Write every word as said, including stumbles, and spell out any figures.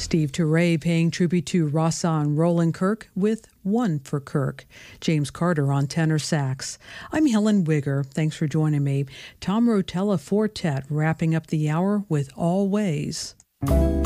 Steve Turay paying tribute to Rahsaan Roland Kirk with One for Kirk. James Carter on tenor sax. I'm Helen Wigger. Thanks for joining me. Tom Rotella Fortet wrapping up the hour with Always.